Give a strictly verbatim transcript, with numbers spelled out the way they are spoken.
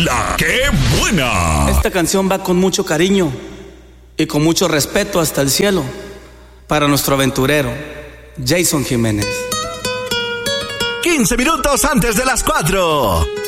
La que buena. Esta canción va con mucho cariño y con mucho respeto hasta el cielo para nuestro aventurero Jason Jiménez. quince minutos antes de las cuatro.